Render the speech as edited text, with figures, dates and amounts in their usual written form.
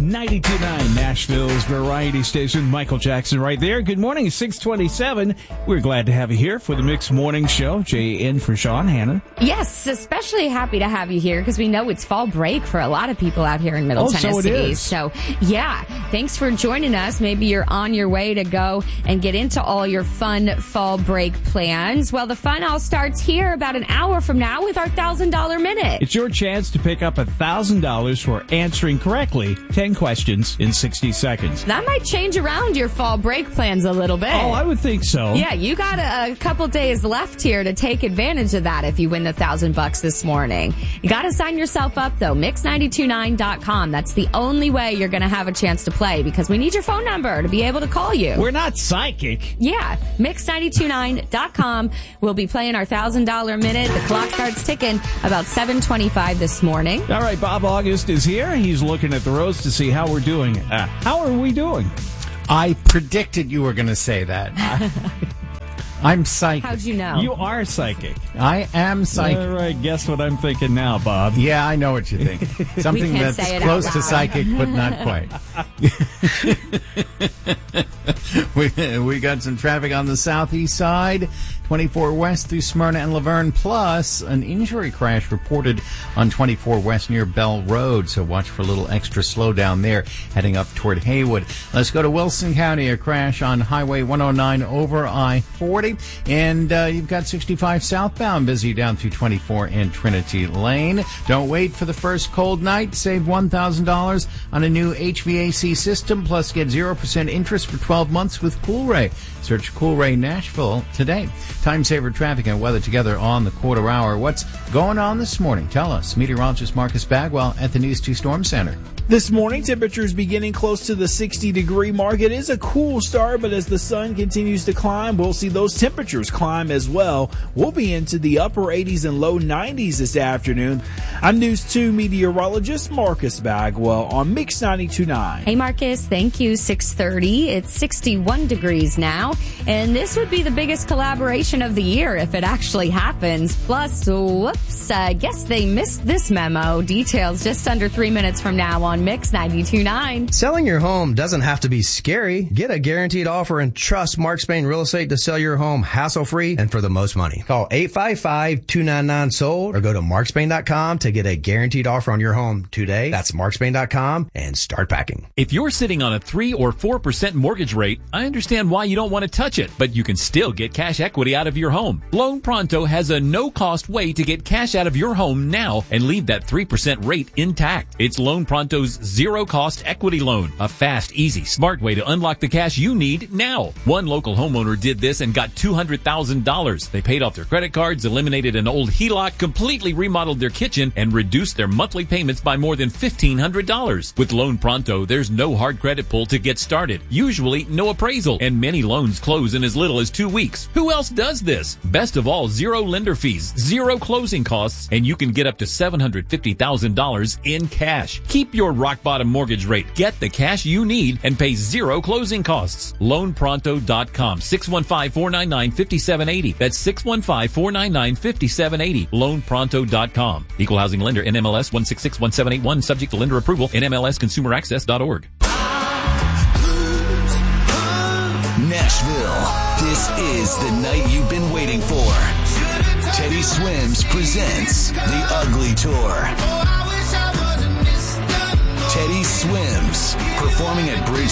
92.9 Nashville's variety station. Michael Jackson right there. Good morning, 627. We're glad to have you here for the Mix Morning Show. Jay in for Sean. Hannah? Yes, especially happy to have you here because we know it's fall break for a lot of people out here in Middle Tennessee. So it is. So, yeah, thanks for joining us. Maybe you're on your way to go and get into all your fun fall break plans. Well, the fun all starts here about an hour from now with our $1,000 Minute. It's your chance to pick up $1,000 for answering correctly 10 questions in 60 seconds. That might change around your fall break plans a little bit. Oh, I would think so. Yeah, you got a couple days left here to take advantage of that if you win the $1,000 this morning. You got to sign yourself up, though. Mix929.com. That's the only way you're going to have a chance to play because we need your phone number to be able to call you. We're not psychic. Yeah, Mix929.com. We'll be playing our $1,000 Minute. The clock starts ticking about 7:25 this morning. All right, Bob August is here. He's looking at the roads to see how we're doing. How are we doing? I predicted you were going to say that. I'm psychic. How'd you know? You are psychic. I am psychic. All right, guess what I'm thinking now, Bob. Yeah, I know what you think. Something We can't that's say it close out to loud. psychic, but not quite. We got some traffic on the southeast side, 24 west through Smyrna and Laverne, plus an injury crash reported on 24 west near Bell Road, so watch for a little extra slowdown there heading up toward Haywood. Let's go to Wilson County, a crash on Highway 109 over I-40, and you've got 65 southbound busy down through 24 and Trinity Lane. Don't wait for the first cold night. Save $1,000 on a new HVAC system, plus get 0% interest for 12 months with Coolray. Search Coolray Nashville today. Time saver traffic and weather together on the quarter hour. What's going on this morning? Tell us. Meteorologist Marcus Bagwell at the News 2 Storm Center. This morning, temperatures beginning close to the 60-degree mark. It is a cool start, but as the sun continues to climb, we'll see those temperatures climb as well. We'll be into the upper 80s and low 90s this afternoon. I'm News 2 meteorologist Marcus Bagwell on Mix 92.9. Hey, Marcus. Thank you. 6:30. It's 61 degrees now, and this would be the biggest collaboration of the year if it actually happens. Plus, whoops, I guess they missed this memo. Details just under 3 minutes from now on Mix 92.9. Selling your home doesn't have to be scary. Get a guaranteed offer and trust Mark Spain Real Estate to sell your home hassle-free and for the most money. Call 855-299-SOLD or go to markspain.com to get a guaranteed offer on your home today. That's markspain.com and start packing. If you're sitting on a 3 or 4% mortgage rate, I understand why you don't want to touch it, but you can still get cash equity out of your home. Loan Pronto has a no-cost way to get cash out of your home now and leave that 3% rate intact. It's Loan Pronto's zero-cost equity loan, a fast, easy, smart way to unlock the cash you need now. One local homeowner did this and got $200,000. They paid off their credit cards, eliminated an old HELOC, completely remodeled their kitchen, and reduced their monthly payments by more than $1,500. With Loan Pronto, there's no hard credit pull to get started, usually no appraisal, and many loans close in as little as 2 weeks. Who else does this? Best of all, zero lender fees, zero closing costs, and you can get up to $750,000 in cash. Keep your rock-bottom mortgage rate. Get the cash you need and pay zero closing costs. LoanPronto.com. 615-499-5780. That's 615-499-5780. LoanPronto.com. Equal housing lender. NMLS 1661781. Subject to lender approval. NMLSConsumerAccess.org. Nashville. This is the night you've been waiting for. Teddy Swims presents The Ugly Tour. Teddy Swims, performing at Bridge